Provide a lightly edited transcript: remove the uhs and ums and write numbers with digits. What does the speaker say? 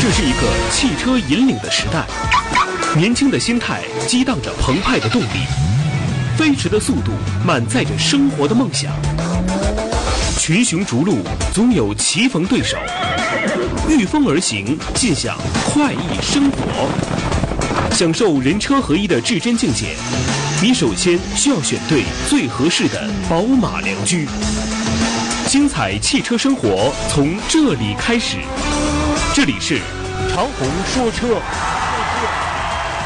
这是一个汽车引领的时代，年轻的心态激荡着澎湃的动力，飞驰的速度满载着生活的梦想。群雄逐鹿，总有棋逢对手，御风而行，尽享快意生活。享受人车合一的至臻境界，你首先需要选对最合适的宝马良驹。精彩汽车生活从这里开始，这里是长虹说车。